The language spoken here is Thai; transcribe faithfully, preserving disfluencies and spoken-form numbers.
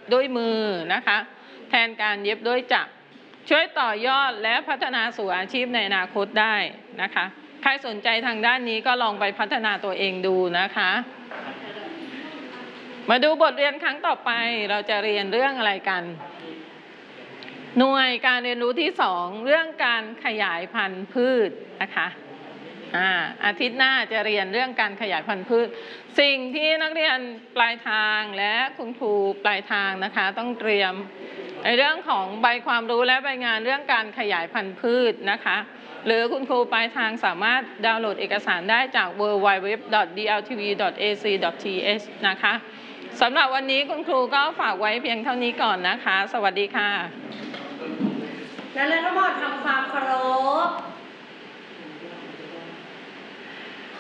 ด้วยมือนะคะแทนการเย็บด้วยจักรช่วยต่อยอดและพัฒนาสู่อาชีพในอนาคตได้นะคะใครสนใจทางด้านนี้ก็ลองไปพัฒนาตัวเองดูนะคะมาดูบทเรียนครั้งต่อไปเราจะเรียนเรื่องอะไรกันหน่วยการเรียนรู้ที่สองเรื่องการขยายพันธุ์พืชนะคะอ่าอาทิตย์หน้าจะเรียนเรื่องการขยายพันธุ์พืชสิ่งที่นักเรียนปลายทางและคุณครูปลายทางนะคะต้องเตรียมในเรื่องของใบความรู้และใบงานเรื่องการขยายพันธุ์พืชนะคะหรือคุณครูปลายทางสามารถดาวน์โหลดเอกสารได้จาก ดับเบิลยู ดับเบิลยู ดับเบิลยู ดอท ดี แอล ที วี ดอท เอ ซี ดอท ที เอช นะคะสำหรับวันนี้คุณครูก็ฝากไว้เพียงเท่านี้ก่อนนะคะสวัสดีค่ะและเรื่องทั้งหมดทำความเคารพ